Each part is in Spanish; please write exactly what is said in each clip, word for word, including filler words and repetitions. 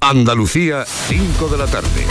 Andalucía, cinco de la tarde.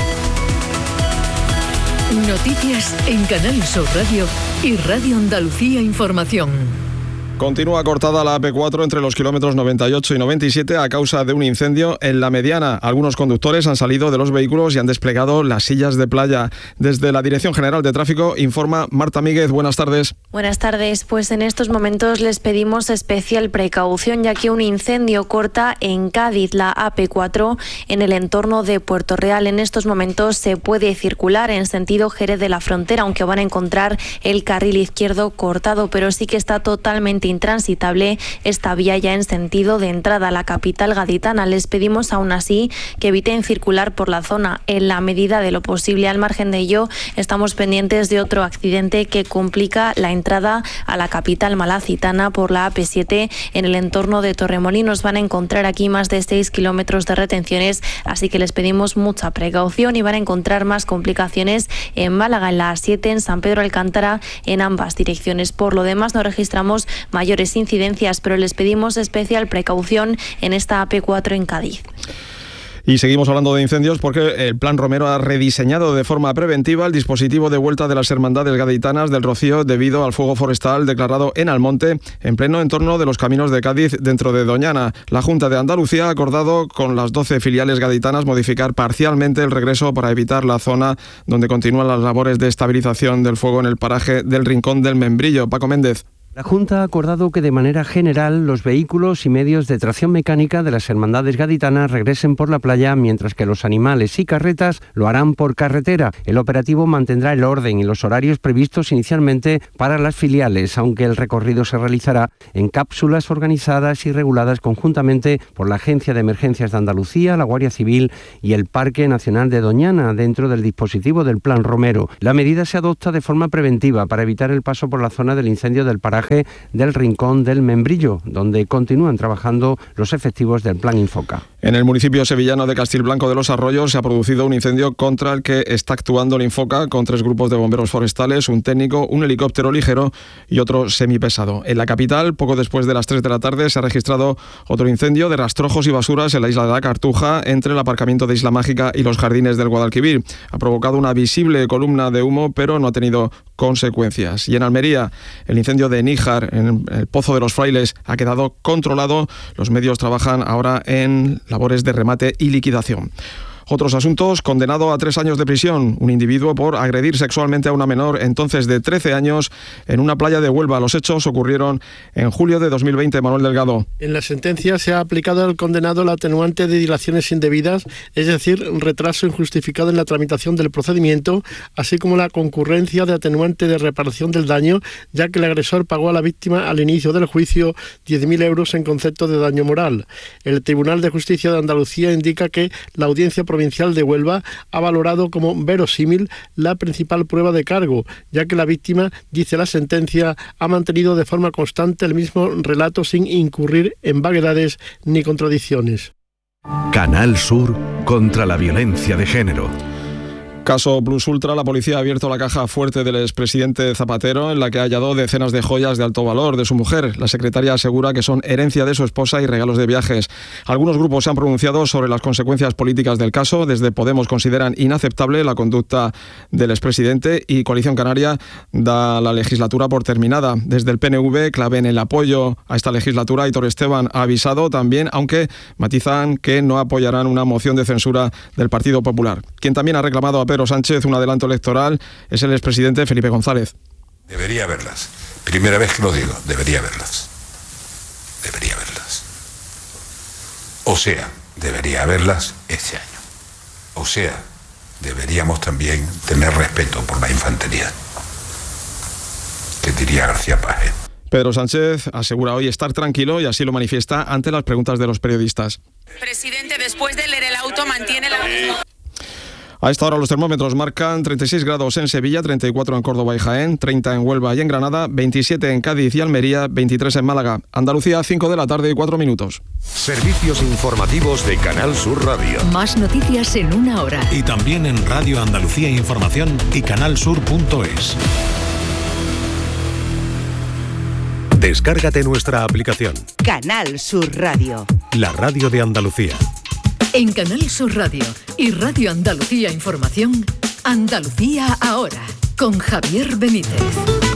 Noticias en Canal Sur Radio y Radio Andalucía Información. Continúa cortada la A P cuatro entre los kilómetros noventa y ocho y noventa y siete a causa de un incendio en la mediana. Algunos conductores han salido de los vehículos y han desplegado las sillas de playa. Desde la Dirección General de Tráfico informa Marta Míguez. Buenas tardes. Buenas tardes. Pues en estos momentos les pedimos especial precaución, ya que un incendio corta en Cádiz la A P cuatro en el entorno de Puerto Real. En estos momentos se puede circular en sentido Jerez de la Frontera, aunque van a encontrar el carril izquierdo cortado, pero sí que está totalmente intransitable esta vía ya en sentido de entrada a la capital gaditana. Les pedimos aún así que eviten circular por la zona en la medida de lo posible. Al margen de ello, estamos pendientes de otro accidente que complica la entrada a la capital malacitana por la A P siete en el entorno de Torremolinos. Van a encontrar aquí más de seis kilómetros de retenciones, así que les pedimos mucha precaución, y van a encontrar más complicaciones en Málaga, en la A siete, en San Pedro Alcántara, en ambas direcciones. Por lo demás, no registramos mayores incidencias, pero les pedimos especial precaución en esta A P cuatro en Cádiz. Y seguimos hablando de incendios porque el Plan Romero ha rediseñado de forma preventiva el dispositivo de vuelta de las hermandades gaditanas del Rocío debido al fuego forestal declarado en Almonte, en pleno entorno de los caminos de Cádiz dentro de Doñana. La Junta de Andalucía ha acordado con las doce filiales gaditanas modificar parcialmente el regreso para evitar la zona donde continúan las labores de estabilización del fuego en el paraje del Rincón del Membrillo. Paco Méndez. La Junta ha acordado que de manera general los vehículos y medios de tracción mecánica de las hermandades gaditanas regresen por la playa, mientras que los animales y carretas lo harán por carretera. El operativo mantendrá el orden y los horarios previstos inicialmente para las filiales, aunque el recorrido se realizará en cápsulas organizadas y reguladas conjuntamente por la Agencia de Emergencias de Andalucía, la Guardia Civil y el Parque Nacional de Doñana, dentro del dispositivo del Plan Romero. La medida se adopta de forma preventiva para evitar el paso por la zona del incendio del paraje del Rincón del Membrillo, donde continúan trabajando los efectivos del Plan Infoca. En el municipio sevillano de Castilblanco de los Arroyos se ha producido un incendio contra el que está actuando el Infoca con tres grupos de bomberos forestales, un técnico, un helicóptero ligero y otro semipesado. En la capital, poco después de las tres de la tarde, se ha registrado otro incendio de rastrojos y basuras en la isla de la Cartuja, entre el aparcamiento de Isla Mágica y los jardines del Guadalquivir. Ha provocado una visible columna de humo, pero no ha tenido consecuencias. Y en Almería, el incendio de Níjar, en el Pozo de los Frailes, ha quedado controlado. Los medios trabajan ahora en labores de remate y liquidación. Otros asuntos: condenado a tres años de prisión un individuo por agredir sexualmente a una menor, entonces de trece años, en una playa de Huelva. Los hechos ocurrieron en julio de dos mil veinte. Manuel Delgado. En la sentencia se ha aplicado al condenado la atenuante de dilaciones indebidas, es decir, retraso injustificado en la tramitación del procedimiento, así como la concurrencia de atenuante de reparación del daño, ya que el agresor pagó a la víctima al inicio del juicio diez mil euros en concepto de daño moral. El Tribunal de Justicia de Andalucía indica que la Audiencia Provincial de Huelva ha valorado como verosímil la principal prueba de cargo, ya que la víctima, dice la sentencia, ha mantenido de forma constante el mismo relato sin incurrir en vaguedades ni contradicciones. Canal Sur contra la violencia de género. Caso Plus Ultra. La policía ha abierto la caja fuerte del expresidente Zapatero, en la que ha hallado decenas de joyas de alto valor de su mujer. La secretaria asegura que son herencia de su esposa y regalos de viajes. Algunos grupos se han pronunciado sobre las consecuencias políticas del caso. Desde Podemos consideran inaceptable la conducta del expresidente y Coalición Canaria da la legislatura por terminada. Desde el P N V claven el apoyo a esta legislatura. Aitor Esteban ha avisado también, aunque matizan que no apoyarán una moción de censura del Partido Popular. Quien también ha reclamado a Pedro Sánchez un adelanto electoral es el expresidente Felipe González. Debería verlas. Primera vez que lo digo, debería verlas. Debería verlas. O sea, debería verlas este año. O sea, deberíamos también tener respeto por la infantería. ¿Qué diría García Páez? Pedro Sánchez asegura hoy estar tranquilo y así lo manifiesta ante las preguntas de los periodistas. Presidente, después de leer el auto, mantiene la... A esta hora los termómetros marcan treinta y seis grados en Sevilla, treinta y cuatro en Córdoba y Jaén, treinta en Huelva y en Granada, veintisiete en Cádiz y Almería, veintitrés en Málaga. Andalucía, cinco de la tarde y cuatro minutos. Servicios informativos de Canal Sur Radio. Más noticias en una hora. Y también en Radio Andalucía Información y canalsur punto es. Descárgate nuestra aplicación. Canal Sur Radio. La radio de Andalucía. En Canal Sur Radio y Radio Andalucía Información, Andalucía ahora, con Javier Benítez.